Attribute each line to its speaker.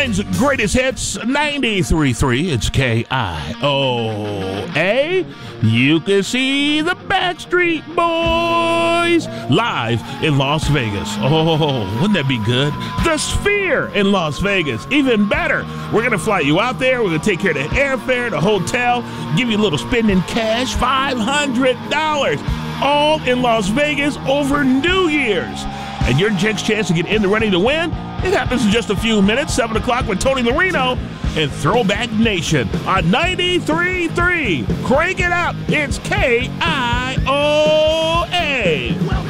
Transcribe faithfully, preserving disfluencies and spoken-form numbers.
Speaker 1: Nines greatest hits, ninety-three point three. It's K I O A. You can see the Backstreet Boys live in Las Vegas. Oh, wouldn't that be good? The Sphere in Las Vegas, even better. We're going to fly you out there. We're going to take care of the airfare, the hotel, give you a little spending cash, five hundred dollars, all in Las Vegas over New Year's. And your next chance to get in the running to win, it happens in just a few minutes, seven o'clock with Tony Marino and Throwback Nation on ninety-three point three. Crank it up. It's K I O A.